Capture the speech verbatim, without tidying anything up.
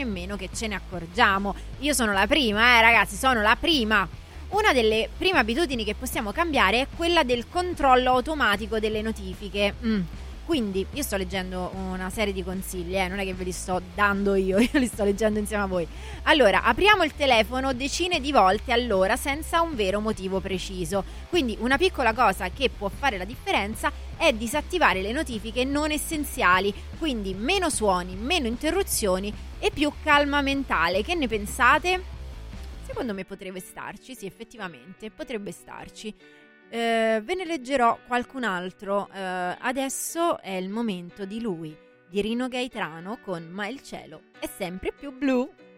nemmeno che ce ne accorgiamo. Io sono la prima, eh ragazzi, sono la prima. Una delle prime abitudini che possiamo cambiare è quella del controllo automatico delle notifiche. Mm. Quindi io sto leggendo una serie di consigli, eh, non è che ve li sto dando io, io li sto leggendo insieme a voi. Allora, apriamo il telefono decine di volte all'ora senza un vero motivo preciso. Quindi una piccola cosa che può fare la differenza è disattivare le notifiche non essenziali, quindi meno suoni, meno interruzioni e più calma mentale. Che ne pensate? Secondo me potrebbe starci, sì, effettivamente, potrebbe starci. Eh, ve ne leggerò qualcun altro. Eh, adesso è il momento di lui, di Rino Gaetano con Ma il cielo è sempre più blu.